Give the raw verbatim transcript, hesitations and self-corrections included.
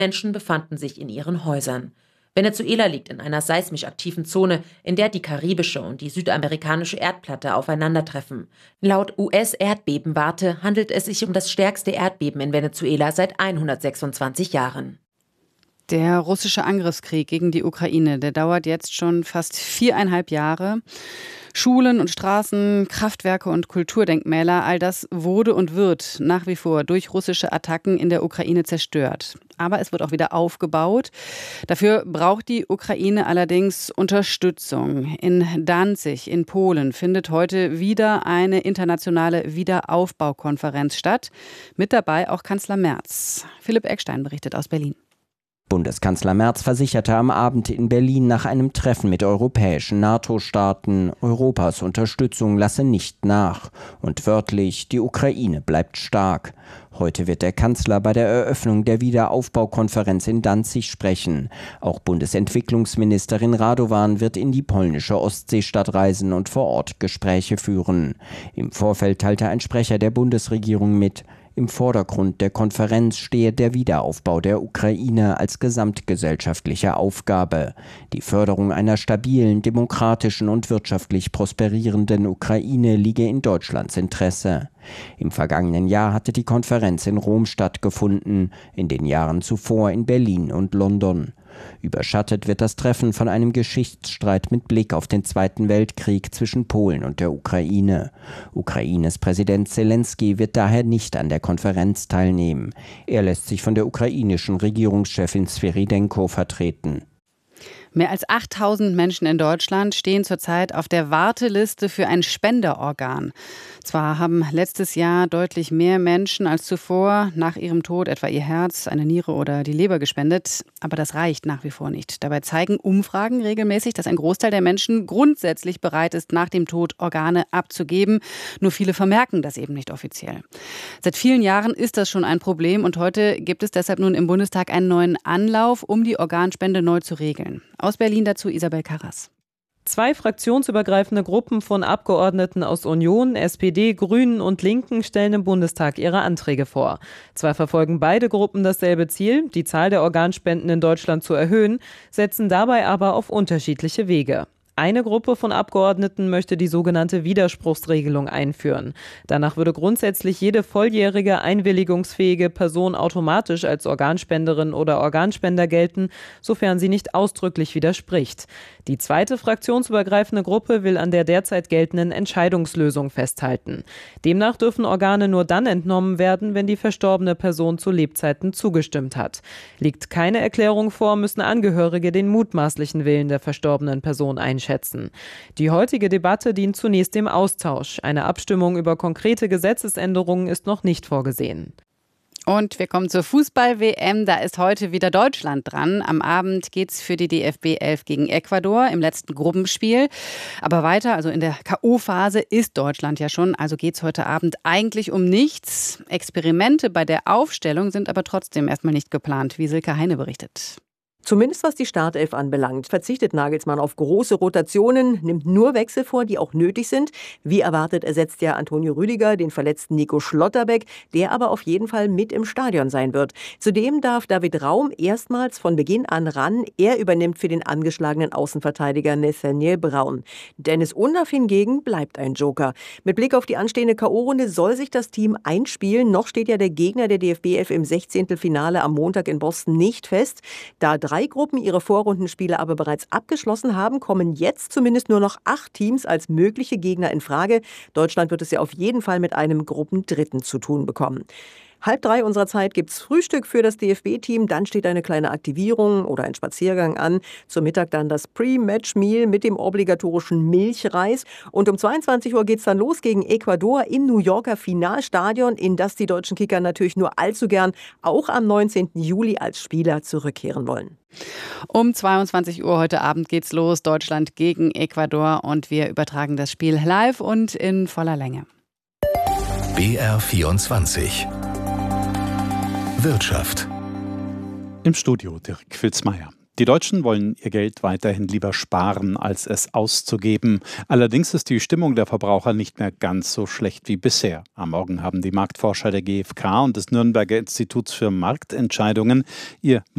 Menschen befanden sich in ihren Häusern. Venezuela liegt in einer seismisch aktiven Zone, in der die karibische und die südamerikanische Erdplatte aufeinandertreffen. Laut U S-Erdbebenwarte handelt es sich um das stärkste Erdbeben in Venezuela seit hundertsechsundzwanzig Jahren. Der russische Angriffskrieg gegen die Ukraine, der dauert jetzt schon fast viereinhalb Jahre. Schulen und Straßen, Kraftwerke und Kulturdenkmäler, all das wurde und wird nach wie vor durch russische Attacken in der Ukraine zerstört. Aber es wird auch wieder aufgebaut. Dafür braucht die Ukraine allerdings Unterstützung. In Danzig in Polen findet heute wieder eine internationale Wiederaufbaukonferenz statt. Mit dabei auch Kanzler Merz. Philipp Eckstein berichtet aus Berlin. Bundeskanzler Merz versicherte am Abend in Berlin nach einem Treffen mit europäischen NATO-Staaten, Europas Unterstützung lasse nicht nach. Und wörtlich, die Ukraine bleibt stark. Heute wird der Kanzler bei der Eröffnung der Wiederaufbaukonferenz in Danzig sprechen. Auch Bundesentwicklungsministerin Radovan wird in die polnische Ostseestadt reisen und vor Ort Gespräche führen. Im Vorfeld teilte ein Sprecher der Bundesregierung mit, im Vordergrund der Konferenz stehe der Wiederaufbau der Ukraine als gesamtgesellschaftliche Aufgabe. Die Förderung einer stabilen, demokratischen und wirtschaftlich prosperierenden Ukraine liege in Deutschlands Interesse. Im vergangenen Jahr hatte die Konferenz in Rom stattgefunden, in den Jahren zuvor in Berlin und London. Überschattet wird das Treffen von einem Geschichtsstreit mit Blick auf den Zweiten Weltkrieg zwischen Polen und der Ukraine. Ukraines Präsident Selenskyj wird daher nicht an der Konferenz teilnehmen. Er lässt sich von der ukrainischen Regierungschefin Sviridenko vertreten. Mehr als achttausend Menschen in Deutschland stehen zurzeit auf der Warteliste für ein Spenderorgan. Zwar haben letztes Jahr deutlich mehr Menschen als zuvor nach ihrem Tod etwa ihr Herz, eine Niere oder die Leber gespendet, aber das reicht nach wie vor nicht. Dabei zeigen Umfragen regelmäßig, dass ein Großteil der Menschen grundsätzlich bereit ist, nach dem Tod Organe abzugeben. Nur viele vermerken das eben nicht offiziell. Seit vielen Jahren ist das schon ein Problem und heute gibt es deshalb nun im Bundestag einen neuen Anlauf, um die Organspende neu zu regeln. Aus Berlin dazu Isabel Karras. Zwei fraktionsübergreifende Gruppen von Abgeordneten aus Union, S P D, Grünen und Linken stellen im Bundestag ihre Anträge vor. Zwar verfolgen beide Gruppen dasselbe Ziel, die Zahl der Organspenden in Deutschland zu erhöhen, setzen dabei aber auf unterschiedliche Wege. Eine Gruppe von Abgeordneten möchte die sogenannte Widerspruchsregelung einführen. Danach würde grundsätzlich jede volljährige, einwilligungsfähige Person automatisch als Organspenderin oder Organspender gelten, sofern sie nicht ausdrücklich widerspricht. Die zweite fraktionsübergreifende Gruppe will an der derzeit geltenden Entscheidungslösung festhalten. Demnach dürfen Organe nur dann entnommen werden, wenn die verstorbene Person zu Lebzeiten zugestimmt hat. Liegt keine Erklärung vor, müssen Angehörige den mutmaßlichen Willen der verstorbenen Person einschätzen. Die heutige Debatte dient zunächst dem Austausch. Eine Abstimmung über konkrete Gesetzesänderungen ist noch nicht vorgesehen. Und wir kommen zur Fußball-W M. Da ist heute wieder Deutschland dran. Am Abend geht's für die D F B elf gegen Ecuador im letzten Gruppenspiel. Aber weiter, also in der K O-Phase ist Deutschland ja schon. Also geht's heute Abend eigentlich um nichts. Experimente bei der Aufstellung sind aber trotzdem erstmal nicht geplant, wie Silke Heine berichtet. Zumindest was die Startelf anbelangt, verzichtet Nagelsmann auf große Rotationen, nimmt nur Wechsel vor, die auch nötig sind. Wie erwartet ersetzt ja Antonio Rüdiger den verletzten Nico Schlotterbeck, der aber auf jeden Fall mit im Stadion sein wird. Zudem darf David Raum erstmals von Beginn an ran. Er übernimmt für den angeschlagenen Außenverteidiger Nathaniel Braun. Dennis Undaff hingegen bleibt ein Joker. Mit Blick auf die anstehende K O-Runde soll sich das Team einspielen. Noch steht ja der Gegner der D F B elf im Sechzehntelfinale am Montag in Boston nicht fest. Da drei Gruppen ihre Vorrundenspiele aber bereits abgeschlossen haben, kommen jetzt zumindest nur noch acht Teams als mögliche Gegner in Frage. Deutschland wird es ja auf jeden Fall mit einem Gruppendritten zu tun bekommen. Halb drei unserer Zeit gibt's Frühstück für das D F B-Team. Dann steht eine kleine Aktivierung oder ein Spaziergang an. Zum Mittag dann das Pre-Match-Meal mit dem obligatorischen Milchreis. Und um zweiundzwanzig Uhr geht's dann los gegen Ecuador im New Yorker Finalstadion, in das die deutschen Kicker natürlich nur allzu gern auch am neunzehnten Juli als Spieler zurückkehren wollen. Um zweiundzwanzig Uhr heute Abend geht's los. Deutschland gegen Ecuador. Und wir übertragen das Spiel live und in voller Länge. B R vierundzwanzig Wirtschaft. Im Studio Dirk Filzmeier. Die Deutschen wollen ihr Geld weiterhin lieber sparen, als es auszugeben. Allerdings ist die Stimmung der Verbraucher nicht mehr ganz so schlecht wie bisher. Am Morgen haben die Marktforscher der G f K und des Nürnberger Instituts für Marktentscheidungen ihr